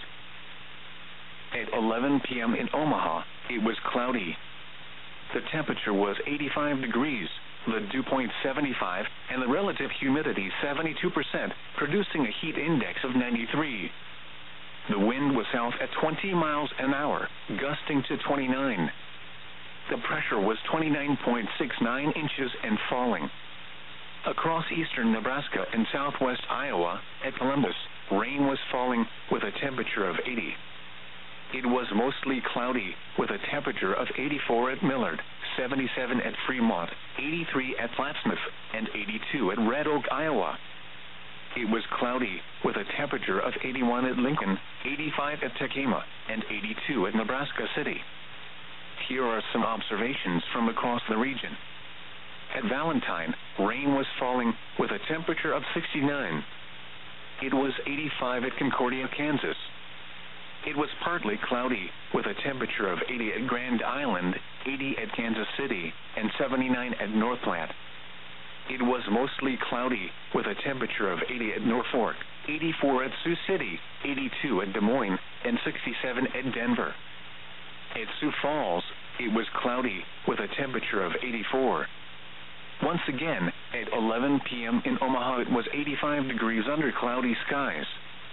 At eleven p m in Omaha, it was cloudy. The temperature was eighty-five degrees, the dew point seventy-five, and the relative humidity seventy-two percent, producing a heat index of ninety-three. The wind was south at twenty miles an hour, gusting to twenty-nine. The pressure was twenty-nine point six nine inches and falling. Across eastern Nebraska and southwest Iowa, at Columbus, rain was falling with a temperature of eighty. It was mostly cloudy, with a temperature of eighty-four at Millard, seventy-seven at Fremont, eighty-three at Plattsmouth, and eighty-two at Red Oak, Iowa. It was cloudy, with a temperature of eighty-one at Lincoln, eighty-five at Tekamah, and eighty-two at Nebraska City. Here are some observations from across the region. At Valentine, rain was falling, with a temperature of sixty-nine. It was eighty-five at Concordia, Kansas. It was partly cloudy, with a temperature of eighty at Grand Island, eighty at Kansas City, and seventy-nine at North Platte. It was mostly cloudy, with a temperature of eighty at Norfolk, eighty-four at Sioux City, eighty-two at Des Moines, and sixty-seven at Denver. At Sioux Falls, it was cloudy, with a temperature of eighty-four. Once again, at eleven p m in Omaha, it was eighty-five degrees under cloudy skies.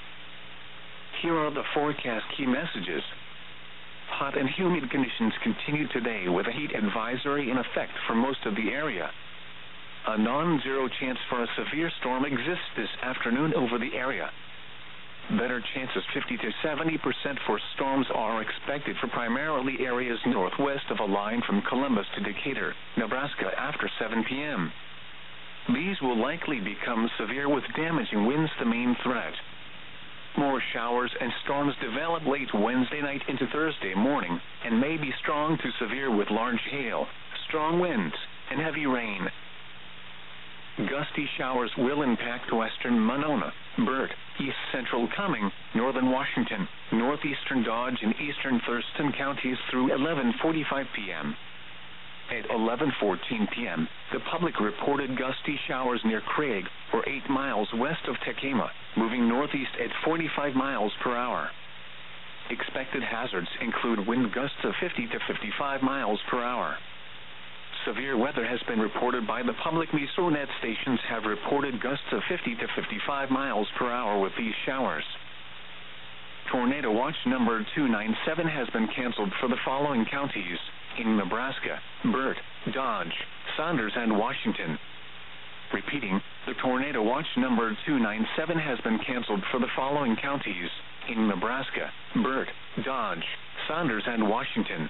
Here are the forecast key messages. Hot and humid conditions continue today with a heat advisory in effect for most of the area. A non-zero chance for a severe storm exists this afternoon over the area. Better chances fifty to seventy percent for storms are expected for primarily areas northwest of a line from Columbus to Decatur, Nebraska after seven p m These will likely become severe with damaging winds the main threat. More showers and storms develop late Wednesday night into Thursday morning and may be strong to severe with large hail, strong winds, and heavy rain. Gusty showers will impact western Monona, Burt, east central Cumming, northern Washington, northeastern Dodge, and eastern Thurston counties through eleven forty-five p m At eleven fourteen p m, the public reported gusty showers near Craig, or eight miles west of Tekamah, moving northeast at forty-five miles per hour. Expected hazards include wind gusts of fifty to fifty-five miles per hour. Severe weather has been reported by the public. Mesonet stations have reported gusts of fifty to fifty-five miles per hour with these showers. Tornado watch number two nine seven has been canceled for the following counties in Nebraska: Burt, Dodge, Saunders, and Washington. Repeating, the tornado watch number two nine seven has been canceled for the following counties in Nebraska: Burt, Dodge, Saunders, and Washington.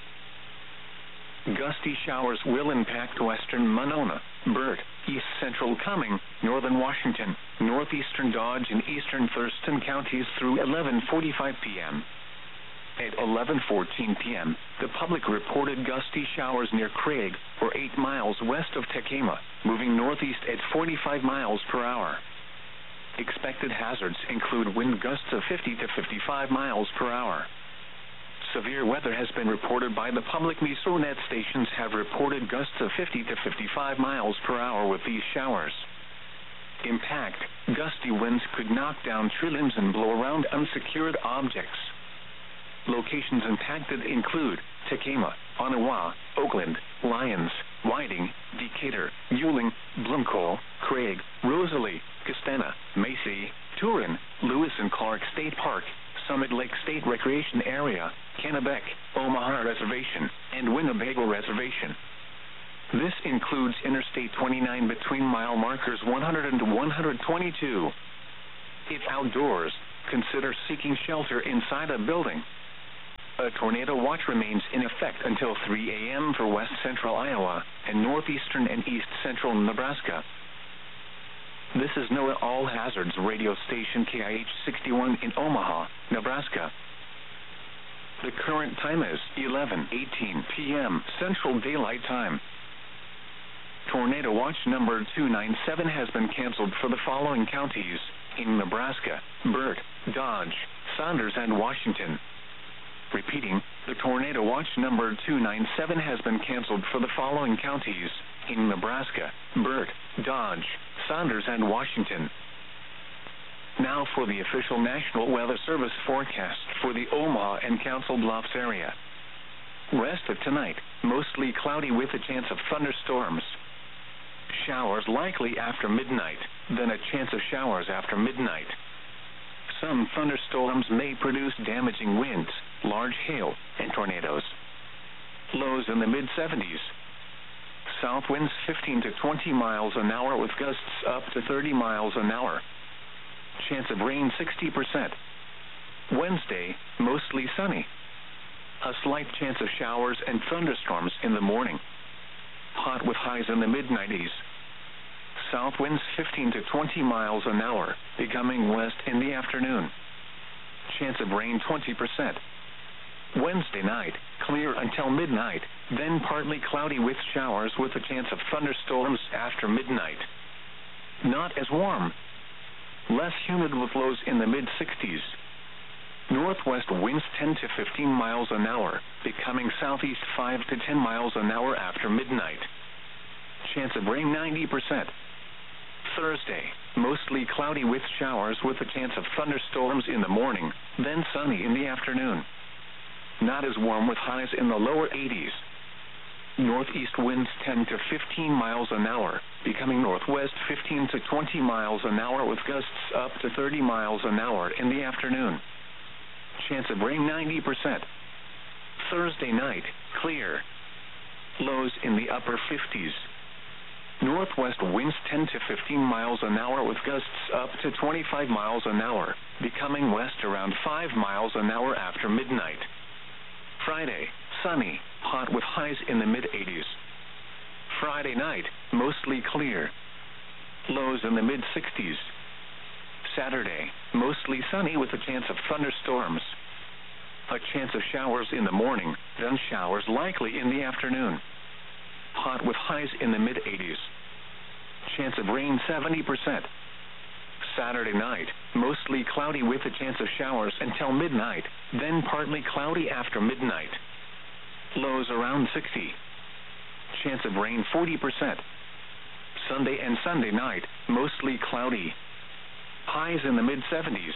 Gusty showers will impact western Monona, Burt, east central Cumming, northern Washington, northeastern Dodge, and eastern Thurston counties through eleven forty-five p m At eleven fourteen p m, the public reported gusty showers near Craig, or eight miles west of Tekamah, moving northeast at forty-five miles per hour. Expected hazards include wind gusts of fifty to fifty-five miles per hour. Severe weather has been reported by the public. Mesonet stations have reported gusts of fifty to fifty-five miles per hour with these showers. Impact: gusty winds could knock down tree limbs and blow around unsecured objects. Locations impacted include Tekamah, Onawa, Oakland, Lyons, Whiting, Decatur, Yuling, Blumcoal, Craig, Rosalie, Castana, Macy, Turin, Lewis and Clark State Park, Summit Lake State Recreation Area, Kennebec, Omaha Reservation, and Winnebago Reservation. This includes Interstate twenty-nine between mile markers one hundred and one hundred twenty-two. If outdoors, consider seeking shelter inside a building. A tornado watch remains in effect until three A M for west central Iowa and northeastern and east central Nebraska. This is NOAA All Hazards radio station K I H sixty-one in Omaha, Nebraska. The current time is eleven eighteen P M Central Daylight Time. Tornado watch number two nine seven has been canceled for the following counties in Nebraska: Burt, Dodge, Saunders, and Washington. Repeating, the tornado watch number two nine seven has been canceled for the following counties in Nebraska: Burt, Dodge, Saunders, and Washington. Now for the official National Weather Service forecast for the Omaha and Council Bluffs area. Rest of tonight, mostly cloudy with a chance of thunderstorms. Showers likely after midnight, then a chance of showers after midnight. Some thunderstorms may produce damaging winds, large hail, and tornadoes. Lows in the mid seventies. South winds fifteen to twenty miles an hour with gusts up to thirty miles an hour. Chance of rain sixty percent. Wednesday, mostly sunny. A slight chance of showers and thunderstorms in the morning. Hot with highs in the mid nineties. South winds fifteen to twenty miles an hour, becoming west in the afternoon. Chance of rain twenty percent. Wednesday night, clear until midnight, then partly cloudy with showers with a chance of thunderstorms after midnight. Not as warm. Less humid with lows in the mid sixties. Northwest winds ten to fifteen miles an hour, becoming southeast five to ten miles an hour after midnight. Chance of rain ninety percent. Thursday, mostly cloudy with showers with a chance of thunderstorms in the morning, then sunny in the afternoon. Not as warm with highs in the lower eighties. Northeast winds ten to fifteen miles an hour, becoming northwest fifteen to twenty miles an hour with gusts up to thirty miles an hour in the afternoon. Chance of rain ninety percent. Thursday night, clear. Lows in the upper fifties. Northwest winds ten to fifteen miles an hour with gusts up to twenty-five miles an hour, becoming west around five miles an hour after midnight. Friday, sunny, hot with highs in the mid eighties. Friday night, mostly clear. Lows in the mid sixties. Saturday, mostly sunny with a chance of thunderstorms. A chance of showers in the morning, then showers likely in the afternoon. Hot with highs in the mid eighties. Chance of rain seventy percent. Saturday night, mostly cloudy with a chance of showers until midnight, then partly cloudy after midnight. Lows around sixty. Chance of rain forty percent. Sunday and Sunday night, mostly cloudy. Highs in the mid seventies.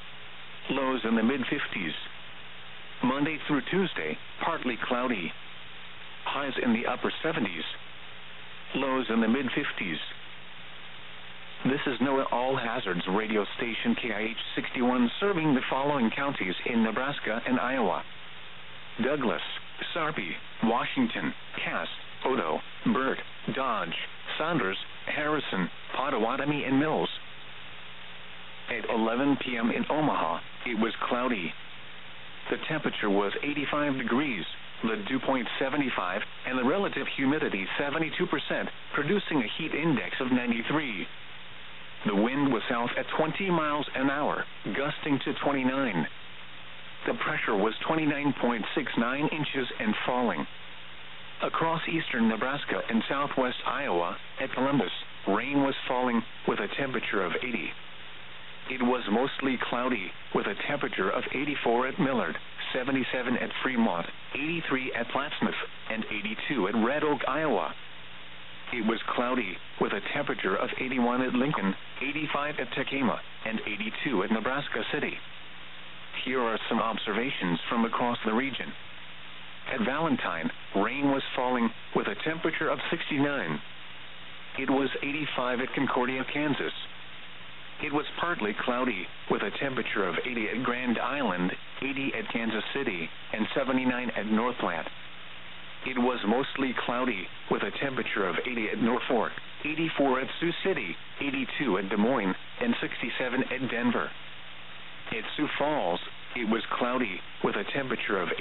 Lows in the mid fifties. Monday through Tuesday, partly cloudy. Highs in the upper seventies. Lows in the mid fifties. This is NOAA All Hazards radio station K I H sixty-one serving the following counties in Nebraska and Iowa: Douglas, Sarpy, Washington, Cass, Odo, Burt, Dodge, Saunders, Harrison, Pottawatomie, and Mills. At eleven P M in Omaha, it was cloudy. The temperature was eighty-five degrees, the dew point seventy-five, and the relative humidity seventy-two percent, producing a heat index of ninety-three. The wind was south at twenty miles an hour, gusting to twenty-nine. The pressure was twenty-nine point six nine inches and falling. Across eastern Nebraska and southwest Iowa, at Columbus, rain was falling with a temperature of eighty. It was mostly cloudy, with a temperature of eighty-four at Millard, seventy-seven at Fremont, eighty-three at Plattsmouth, and eighty-two at Red Oak, Iowa. It was cloudy, with a temperature of eighty-one at Lincoln, eighty-five at Tacoma, and eighty-two at Nebraska City. Here are some observations from across the region. At Valentine, rain was falling, with a temperature of sixty-nine. It was eighty-five at Concordia, Kansas. It was partly cloudy, with a temperature of eighty at Grand Island, eighty at Kansas City, and seventy-nine at North Platte. It was mostly cloudy, with a temperature of eighty at Norfolk, eighty-four at Sioux City, eighty-two at Des Moines, and sixty-seven at Denver. At Sioux Falls, it was cloudy, with a temperature of